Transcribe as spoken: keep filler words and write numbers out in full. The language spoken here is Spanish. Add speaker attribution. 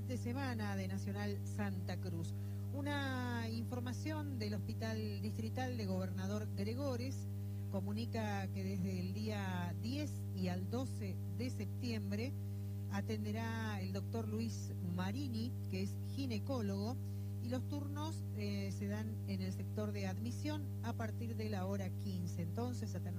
Speaker 1: de semana de Nacional Santa Cruz. Una información del Hospital Distrital de Gobernador Gregores comunica que desde el día diez y al doce de septiembre atenderá el doctor Luis Marini, que es ginecólogo, y los turnos eh, se dan en el sector de admisión a partir de la hora quince. Entonces,